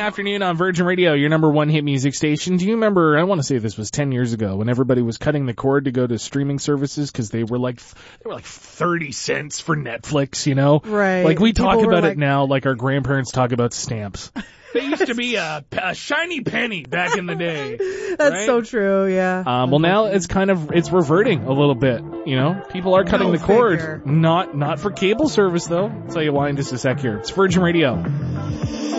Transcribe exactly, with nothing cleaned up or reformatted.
afternoon on Virgin Radio, your number one hit music station. Do you remember, I want to say this was ten years ago, when everybody was cutting the cord to go to streaming services because they were like they were like thirty cents for Netflix, you know? Right. Like we People talk were about like- it now like our grandparents talk about stamps. They used to be a, a shiny penny back in the day. That's right? so true, yeah. Um, well, now it's kind of, it's reverting a little bit, you know? People are cutting Go the cord. figure. Not, not for cable service, though. I'll tell you why in just a sec here. It's Virgin Radio.